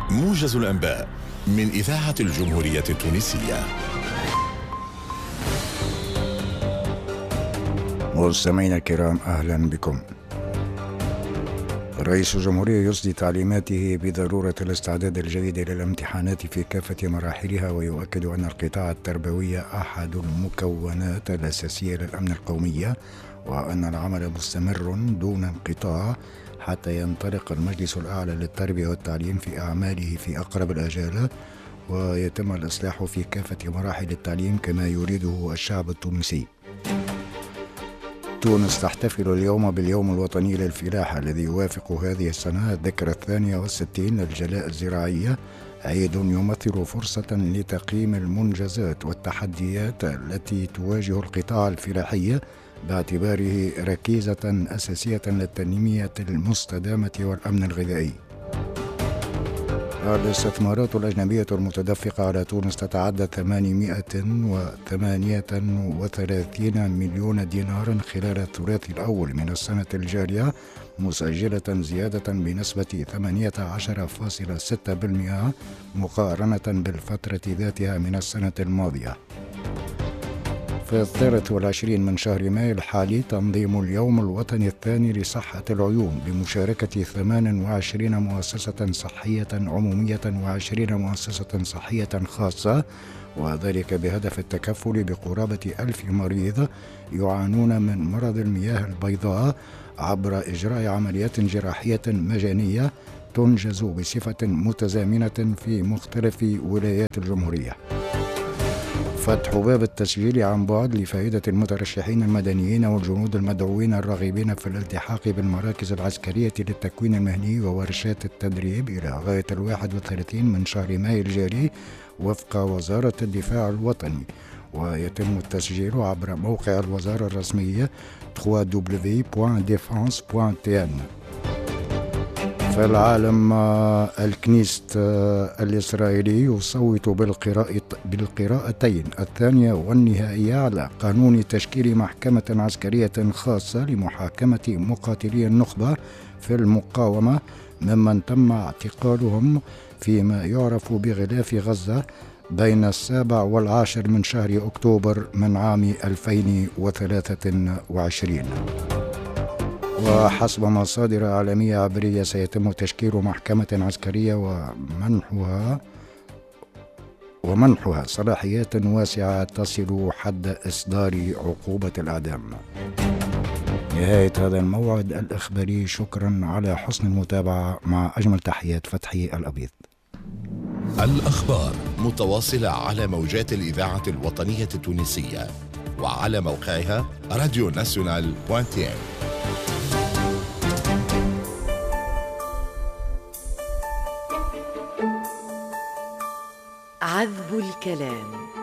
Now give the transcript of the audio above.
موجز الأنباء من إذاعة الجمهورية التونسية. مستمعينا الكرام، أهلا بكم. رئيس الجمهورية يسدي تعليماته بضرورة الاستعداد الجيد للامتحانات في كافة مراحلها، ويؤكد أن القطاع التربوي أحد المكونات الأساسية للأمن القومي، وأن العمل مستمر دون انقطاع حتى ينطلق المجلس الأعلى للتربية والتعليم في أعماله في أقرب الآجال، ويتم الإصلاح في كافة مراحل التعليم كما يريده الشعب التونسي. تونس تحتفل اليوم باليوم الوطني للفلاحة الذي يوافق هذه السنة الذكرى 62 للجلاء الزراعية، عيد يمثل فرصة لتقييم المنجزات والتحديات التي تواجه القطاع الفلاحي باعتباره ركيزة أساسية للتنمية المستدامة والأمن الغذائي. الاستثمارات الأجنبية المتدفقة على تونس تتعدى 838 مليون دينار خلال الثلاثي الأول من السنة الجارية، مسجلة زيادة بنسبة 18.6% مقارنة بالفترة ذاتها من السنة الماضية. في 23 من شهر مايو الحالي تنظيم اليوم الوطني الثاني لصحة العيون بمشاركة 28 مؤسسة صحية عمومية و20 مؤسسة صحية خاصة، وذلك بهدف التكفل بقرابة 1000 مريض يعانون من مرض المياه البيضاء عبر إجراء عمليات جراحية مجانية تنجز بصفة متزامنة في مختلف ولايات الجمهورية. فتح باب التسجيل عن بعد لفائدة المترشحين المدنيين والجنود المدعوين الراغبين في الالتحاق بالمراكز العسكرية للتكوين المهني وورشات التدريب إلى غاية 31 من شهر مايو الجاري وفق وزارة الدفاع الوطني، ويتم التسجيل عبر موقع الوزارة الرسمي www.defense.tn. في العالم، الكنيست الإسرائيلي يصوت بالقراءتين الثانية والنهائية على قانون تشكيل محكمة عسكرية خاصة لمحاكمة مقاتلي النخبة في المقاومة ممن تم اعتقالهم فيما يعرف بغلاف غزة بين 7 و10 من شهر أكتوبر من عام 2023. وحسب مصادر عالمية عبرية سيتم تشكيل محكمة عسكرية ومنحها صلاحيات واسعة تصل حد إصدار عقوبة الإعدام. نهاية هذا الموعد الإخباري، شكرا على حسن المتابعة، مع أجمل تحيات فتحي الأبيض. الأخبار متواصلة على موجات الإذاعة الوطنية التونسية وعلى موقعها radionational.tn. عذب الكلام.